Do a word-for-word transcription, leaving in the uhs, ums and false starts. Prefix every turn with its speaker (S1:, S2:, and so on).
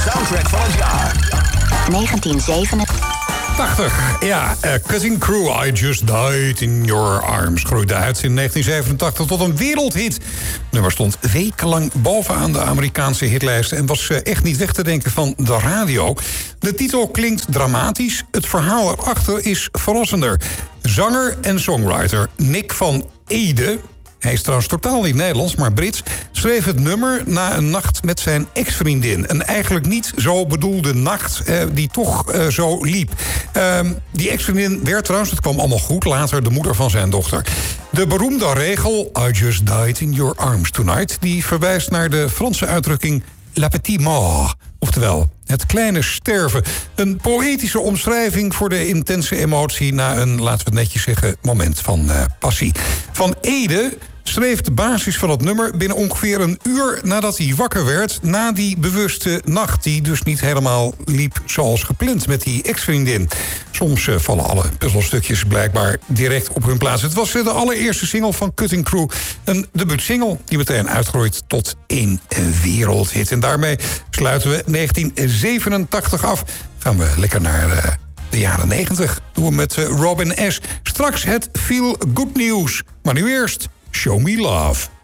S1: Soundtrack van het jaar.
S2: negentien zevenentachtig.
S3: tachtig, ja. Uh, Cutting Crew, I Just Died in Your Arms. Groeide uit in negentien zevenentachtig tot een wereldhit. Het nummer stond wekenlang bovenaan de Amerikaanse hitlijsten en was uh, echt niet weg te denken van de radio. De titel klinkt dramatisch. Het verhaal erachter is verrassender. Zanger en songwriter Nick van Ede, hij is trouwens totaal niet Nederlands, maar Brits, schreef het nummer na een nacht met zijn ex-vriendin. Een eigenlijk niet zo bedoelde nacht eh, die toch eh, zo liep. Uh, die ex-vriendin werd trouwens, het kwam allemaal goed, later de moeder van zijn dochter. De beroemde regel, I just died in your arms tonight, die verwijst naar de Franse uitdrukking La petite mort. Oftewel, het kleine sterven. Een poëtische omschrijving voor de intense emotie na een, laten we het netjes zeggen, moment van uh, passie. Van Ede schreef de basis van het nummer binnen ongeveer een uur nadat hij wakker werd, na die bewuste nacht die dus niet helemaal liep zoals gepland met die ex-vriendin. Soms uh, vallen alle puzzelstukjes blijkbaar direct op hun plaats. Het was uh, de allereerste single van Cutting Crew, een debuutsingle die meteen uitgroeit tot een wereldhit. En daarmee sluiten we negentien zevenentachtig af. Gaan we lekker naar uh, de jaren negentig. Doen we met uh, Robin S. Straks het Feel Good News. Maar nu eerst Show Me Love.